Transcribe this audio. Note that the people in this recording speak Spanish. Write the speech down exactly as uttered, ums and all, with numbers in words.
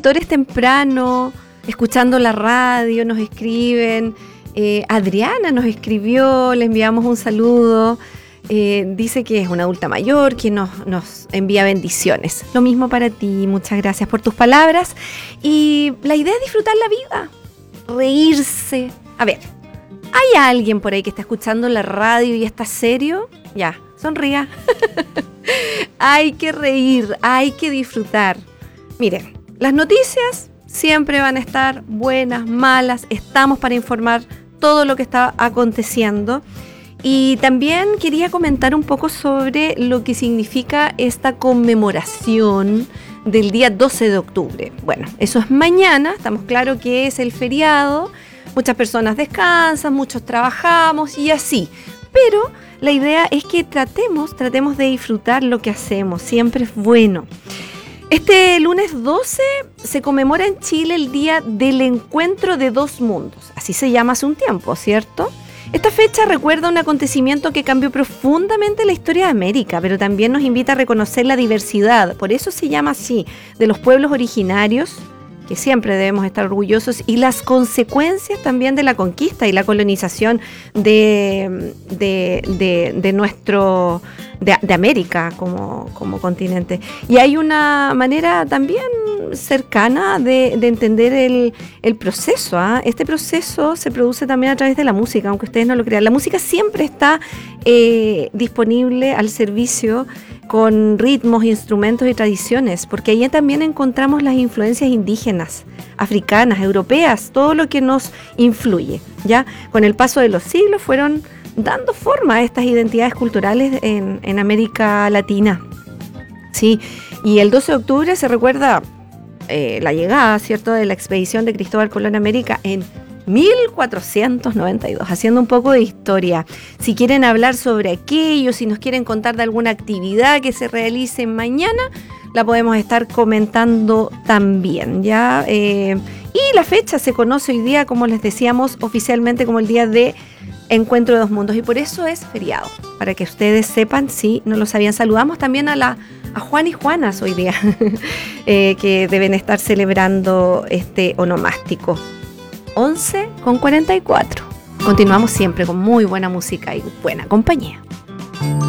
auditores temprano, escuchando la radio, nos escriben. Eh, Adriana nos escribió, le enviamos un saludo. Eh, dice que es una adulta mayor, que nos, nos envía bendiciones. Lo mismo para ti, muchas gracias por tus palabras. Y la idea es disfrutar la vida, reírse. A ver, ¿hay alguien por ahí que está escuchando la radio y está serio? Ya, sonría. Hay que reír, hay que disfrutar. Miren, las noticias siempre van a estar buenas, malas. Estamos para informar todo lo que está aconteciendo. Y también quería comentar un poco sobre lo que significa esta conmemoración del día doce de octubre. Bueno, eso es mañana, estamos claros que es el feriado, muchas personas descansan, muchos trabajamos y así. Pero la idea es que tratemos, tratemos de disfrutar lo que hacemos, siempre es bueno. Este lunes doce se conmemora en Chile el Día del Encuentro de Dos Mundos, así se llama hace un tiempo, ¿cierto? Esta fecha recuerda un acontecimiento que cambió profundamente la historia de América, pero también nos invita a reconocer la diversidad, por eso se llama así, de los pueblos originarios, que siempre debemos estar orgullosos, y las consecuencias también de la conquista y la colonización de, de, de, de nuestro... De, de América como, como continente. Y hay una manera también cercana de, de entender el, el proceso. ¿eh? Este proceso se produce también a través de la música, aunque ustedes no lo crean. La música siempre está eh, disponible al servicio con ritmos, instrumentos y tradiciones, porque ahí también encontramos las influencias indígenas, africanas, europeas, todo lo que nos influye. ¿ya? Con el paso de los siglos fueron dando forma a estas identidades culturales en, en América Latina. Sí, y el doce de octubre se recuerda eh, la llegada, ¿cierto?, de la expedición de Cristóbal Colón a América en mil cuatrocientos noventa y dos, haciendo un poco de historia. Si quieren hablar sobre aquello, si nos quieren contar de alguna actividad que se realice mañana, la podemos estar comentando también, ¿ya? Eh, y la fecha se conoce hoy día, como les decíamos, oficialmente como el Día de Encuentro de Dos Mundos, y por eso es feriado, para que ustedes sepan si no lo sabían. Saludamos también a la a Juan y Juanas hoy día, eh, que deben estar celebrando este onomástico. once con cuarenta y cuatro. Continuamos siempre con muy buena música y buena compañía.